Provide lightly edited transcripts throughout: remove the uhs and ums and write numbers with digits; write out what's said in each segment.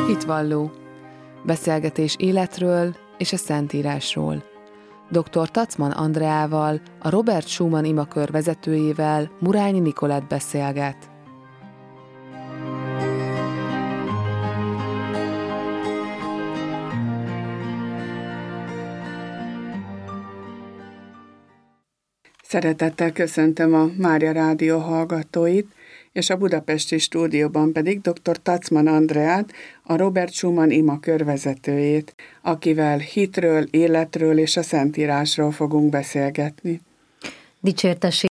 Hitvalló. Beszélgetés életről és a Szentírásról. Dr. Tacman Andreával, a Robert Schumann imakör vezetőjével Murányi Nikolett beszélget. Szeretettel köszöntöm a Mária Rádió hallgatóit, és a budapesti stúdióban pedig dr. Tacman Andreát, a Robert Schumann imakör vezetőjét, akivel hitről, életről és a Szentírásról fogunk beszélgetni. Dicsértesség!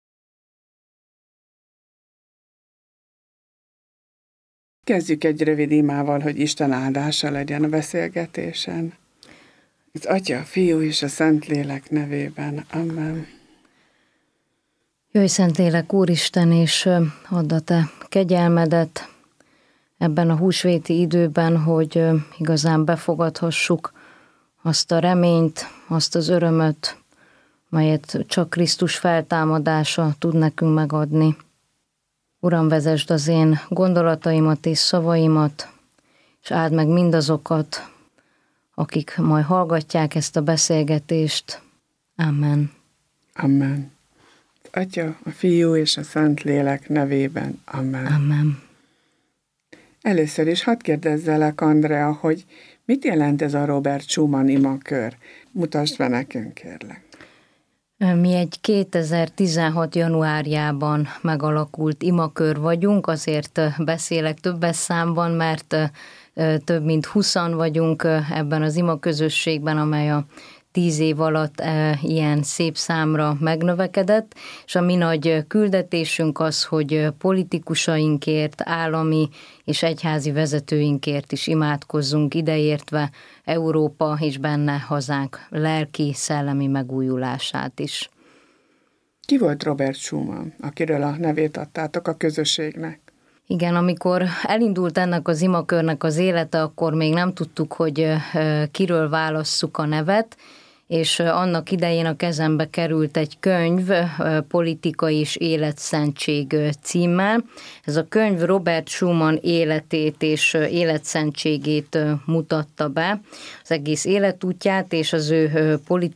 Kezdjük egy rövid imával, hogy Isten áldása legyen a beszélgetésen. Az Atya, a Fiú és a Szentlélek nevében. Amen. Jöjj, Szentlélek, Úristen, és add a Te kegyelmedet ebben a húsvéti időben, hogy igazán befogadhassuk azt a reményt, azt az örömöt, melyet csak Krisztus feltámadása tud nekünk megadni. Uram, vezesd az én gondolataimat és szavaimat, és áld meg mindazokat, akik majd hallgatják ezt a beszélgetést. Amen. Amen. Atya, a Fiú és a Szentlélek nevében. Amen. Amen. Először is hadd kérdezzelek, Andrea, hogy mit jelent ez a Robert Schumann imakör? Mutasd be nekünk, kérlek. Mi egy 2016. januárjában megalakult imakör vagyunk, azért beszélek többes számban, mert több mint 20-an vagyunk ebben az imaközösségben, amely a 10 év alatt ilyen szép számra megnövekedett, és a mi nagy küldetésünk az, hogy politikusainkért, állami és egyházi vezetőinkért is imádkozzunk, ideértve Európa és benne hazánk lelki, szellemi megújulását is. Ki volt Robert Schumann, akiről a nevét adtátok a közösségnek? Igen, amikor elindult ennek az imakörnek az élete, akkor még nem tudtuk, hogy kiről válasszuk a nevet, és annak idején a kezembe került egy könyv, Politika és életszentség címmel. Ez a könyv Robert Schumann életét és életszentségét mutatta be, az egész életútját és az ő politikai